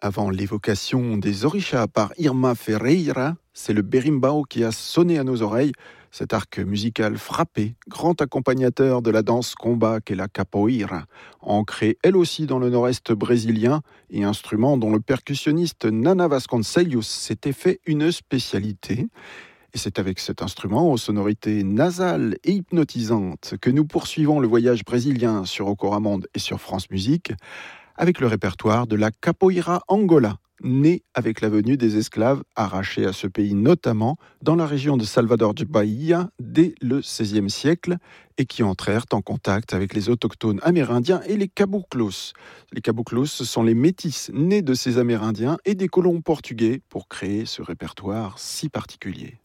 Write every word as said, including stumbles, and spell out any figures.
Avant l'évocation des orishas par Irma Ferreira, c'est le berimbau qui a sonné à nos oreilles. Cet arc musical frappé, grand accompagnateur de la danse combat qu'est la capoeira, ancrée elle aussi dans le nord-est brésilien et instrument dont le percussionniste Nana Vasconcelos s'était fait une spécialité. Et c'est avec cet instrument aux sonorités nasales et hypnotisantes que nous poursuivons le voyage brésilien sur Ocoramonde et sur France Musique, avec le répertoire de la capoeira Angola, née avec la venue des esclaves arrachés à ce pays, notamment dans la région de Salvador de Bahia dès le seizième siècle, et qui entrèrent en contact avec les autochtones amérindiens et les caboclos. Les caboclos, ce sont les métis nés de ces Amérindiens et des colons portugais pour créer ce répertoire si particulier.